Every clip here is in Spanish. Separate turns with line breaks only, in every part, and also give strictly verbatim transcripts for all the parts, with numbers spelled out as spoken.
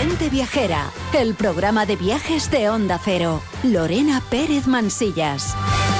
Gente Viajera, el programa de viajes de Onda Cero. Lorena Pérez Mansillas.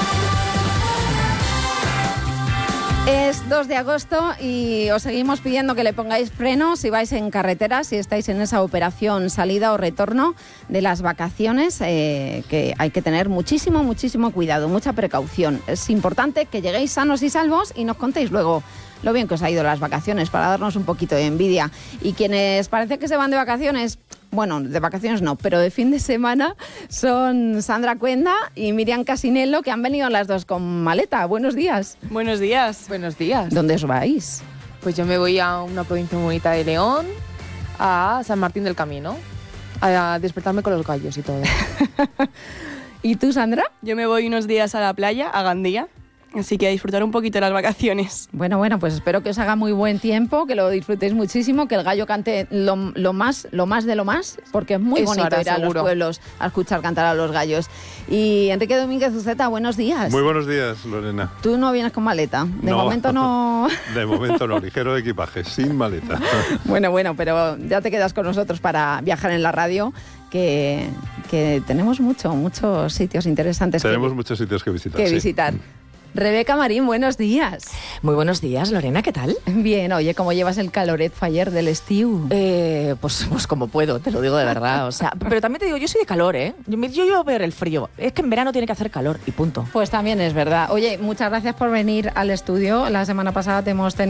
Es dos de agosto y os seguimos pidiendo que le pongáis freno si vais en carretera, si estáis en esa operación salida o retorno de las vacaciones, eh, que hay que tener muchísimo, muchísimo cuidado, mucha precaución. Es importante que lleguéis sanos y salvos y nos contéis luego lo bien que os ha ido las vacaciones para darnos un poquito de envidia. Y quienes parece que se van de vacaciones, bueno, de vacaciones no, pero de fin de semana, son Sandra Cuenda y Miriam Casinello, que han venido las dos con maleta. Buenos días.
Buenos días. Buenos días.
¿Dónde os vais?
Pues yo me voy a una provincia muy bonita de León, a San Martín del Camino, a despertarme con los gallos y todo.
¿Y tú, Sandra?
Yo me voy unos días a la playa, a Gandía. Así que a disfrutar un poquito de las vacaciones.
Bueno, bueno, pues espero que os haga muy buen tiempo, que lo disfrutéis muchísimo, que el gallo cante lo, lo más lo más de lo más, porque es muy
Eso
bonito
hará,
ir a
seguro.
los pueblos a escuchar cantar a los gallos. Y Enrique Domínguez Uceta, buenos días.
Muy buenos días, Lorena.
Tú no vienes con maleta, de
No.
momento no...
De momento no, ligero de equipaje, sin maleta.
Bueno, bueno, pero ya te quedas con nosotros para viajar en la radio, que, que tenemos mucho, muchos sitios interesantes
Tenemos
que,
muchos sitios que visitar.
que
sí.
visitar. Rebeca Marín, buenos días.
Muy buenos días, Lorena, ¿qué tal?
Bien, oye, ¿cómo llevas el caloret ayer del estiu?
Eh, pues, pues como puedo, te lo digo de verdad. O sea, pero también te digo, yo soy de calor, ¿eh? Yo, yo llevo ver el frío. Es que en verano tiene que hacer calor y punto.
Pues también es verdad. Oye, muchas gracias por venir al estudio. La semana pasada te hemos tenido